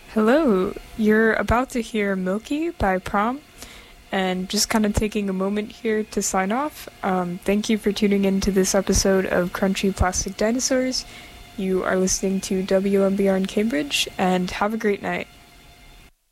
Hello, you're about to hear Milky by Prom, and just kind of taking a moment here to sign off. Thank you for tuning in to this episode of Crunchy Plastic Dinosaurs. You are listening to WMBR in Cambridge, and have a great night.